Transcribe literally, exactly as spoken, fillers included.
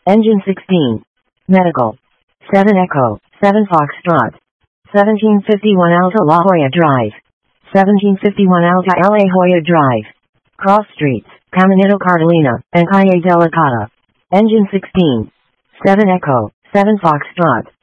Engine sixteen. Medical. seven Echo, seven Foxtrot. seventeen fifty-one Alta La Jolla Drive. seventeen fifty-one Alta La Jolla Drive. Cross Streets, Caminito Carolina, and Calle Delicada. Engine sixteen. seven Echo, seven Foxtrot.